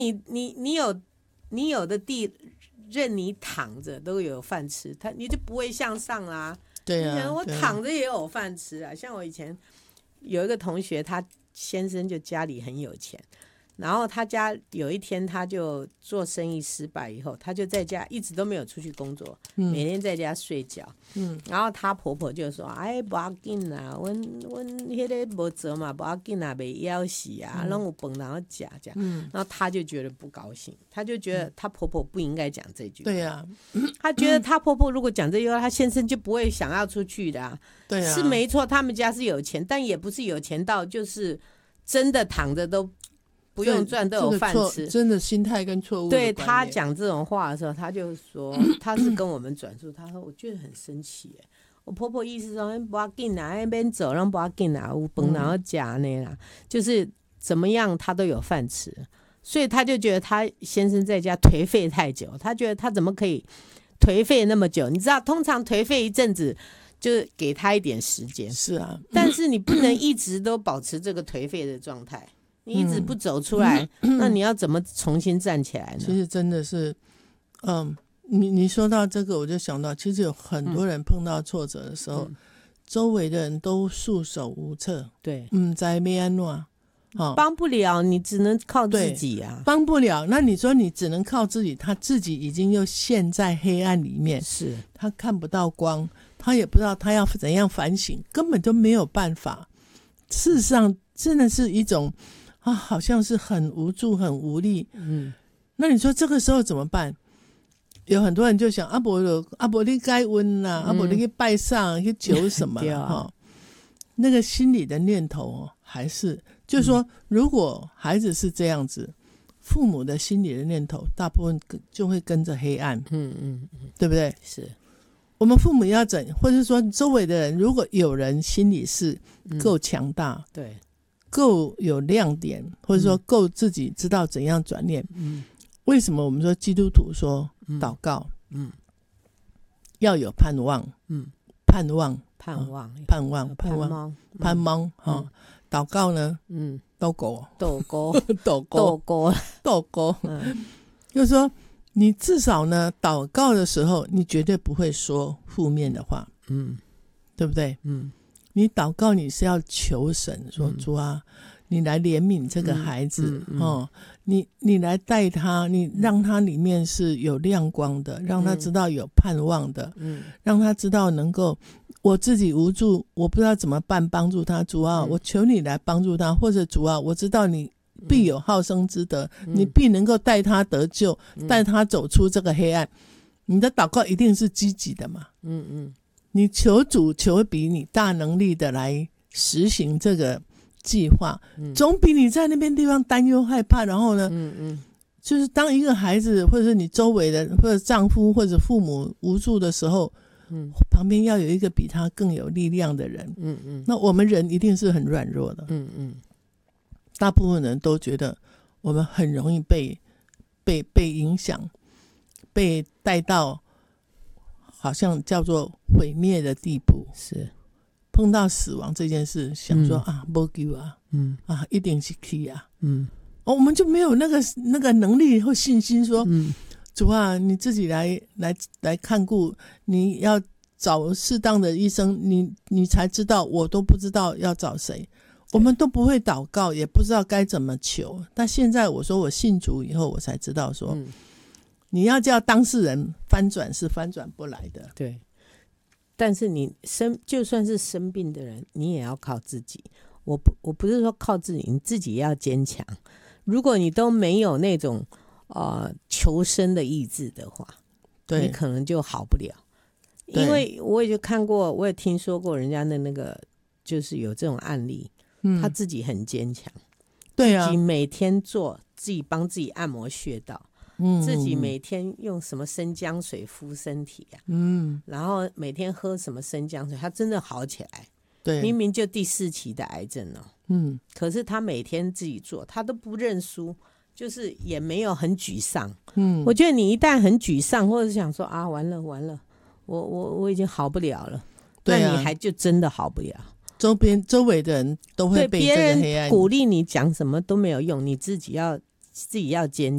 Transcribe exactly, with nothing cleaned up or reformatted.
你你你有你有的地任你躺着都有饭吃，他你就不会向上啦。 对啊， 我躺着也有饭吃啊。像我以前有一个同学，他先生就家里很有钱，然后他家有一天他就做生意失败以后，他就在家一直都没有出去工作，嗯、每天在家睡觉。嗯，然后她婆婆就说：“哎，不要紧啦，我我那个没做嘛，不要紧啦，没要死啊，让我本然后讲讲。”嗯，然后她就觉得不高兴，她就觉得她婆婆不应该讲这句话。 对呀、 啊，她觉得她婆婆如果讲这句话，她先生就不会想要出去的、啊。 对啊， 是没错，他们家是有钱，但也不是有钱到就是真的躺着都不用赚都有饭吃。 这个、真的心态跟错误。 对他讲这种话的时候，他就说他是跟我们转述，他说我觉得很生气耶。我婆婆意思说不要紧啦，那边走让不要紧啦，有饭然后夹呢啦，就是怎么样他都有饭吃，所以他就觉得他先生在家颓废太久，他觉得他怎么可以颓废那么久？你知道，通常颓废一阵子。就是给他一点时间， 是啊， 但是你不能一直都保持这个颓废的状态，你一直不走出来，嗯、那你要怎么重新站起来呢？ 其实真的是，嗯，你你说到这个，我就想到，其实有很多人碰到挫折的时候，嗯、周围的人都束手无策， 对， 嗯，在没安诺。 哦、帮不了，你只能靠自己啊！ 帮不了，那你说你只能靠自己，他自己已经又陷在黑暗里面， 是他看不到光，他也不知道他要怎样反省，根本就没有办法。事实上，真的是一种啊，好像是很无助、很无力。嗯，那你说这个时候怎么办？有很多人就想阿伯阿伯你该问啦，阿伯你去拜上去求什么哈、啊哦？那个心里的念头哦，还是。就是说，如果孩子是这样子，父母的心里的念头大部分就会跟着黑暗，嗯嗯嗯，对不对？ 是， 我们父母要怎，或者说周围的人，如果有人心里是够强大，嗯、 对， 够有亮点，或者说够自己知道怎样转念，嗯，为什么我们说基督徒说祷告，嗯，嗯要有盼望，嗯，盼望， 盼望， 嗯、盼望，盼望，盼望，哈。嗯祷告呢？嗯，斗狗， 斗狗， 斗狗， 斗狗， 斗狗。嗯，就是说，你至少呢，祷告的时候，你绝对不会说负面的话，嗯，对不对？嗯，你祷告你是要求神说，嗯、主啊，你来怜悯这个孩子，嗯嗯、哦，你你来带他，你让他里面是有亮光的，让他知道有盼望的，嗯，让他知道能够。我自己无助，我不知道怎么办帮助他，主啊，我求你来帮助他，或者主啊，我知道你必有好生之德，嗯、你必能够带他得救，嗯、带他走出这个黑暗。你的祷告一定是积极的嘛？嗯嗯，你求主求比你大能力的来实行这个计划，嗯、总比你在那边地方担忧害怕，然后呢，嗯嗯，就是当一个孩子或者是你周围的或者丈夫或者父母无助的时候。嗯，旁边要有一个比他更有力量的人。嗯嗯，那我们人一定是很软弱的。嗯嗯，大部分人都觉得我们很容易被被被影响，被带到好像叫做毁灭的地步。 是碰到死亡这件事，想说、嗯、啊，没救啊，嗯啊，一定是去啊，嗯、哦，我们就没有那个那个能力或信心说。嗯主啊，你自己来来来看顾，你要找适当的医生，你你才知道，我都不知道要找谁，我们都不会祷告，也不知道该怎么求。但现在我说我信主以后，我才知道说，嗯、你要叫当事人翻转是翻转不来的。 对，但是你生就算是生病的人，你也要靠自己。我不我不是说靠自己，你自己要坚强。如果你都没有那种。呃，求生的意志的话， 对， 你可能就好不了。因为我也就看过，我也听说过人家的那个，就是有这种案例，嗯、他自己很坚强， 对啊， 自己每天做，自己帮自己按摩穴道，嗯，自己每天用什么生姜水敷身体啊，嗯，然后每天喝什么生姜水，他真的好起来。 对， 明明就第四期的癌症哦，嗯，可是他每天自己做，他都不认输。就是也没有很沮丧，嗯，我觉得你一旦很沮丧，或者是想说啊，完了完了，我我我已经好不了了，对、啊，那你还就真的好不了。 周边周围的人都会被这个黑暗， 别人鼓励你讲什么都没有用，你自己要自己要坚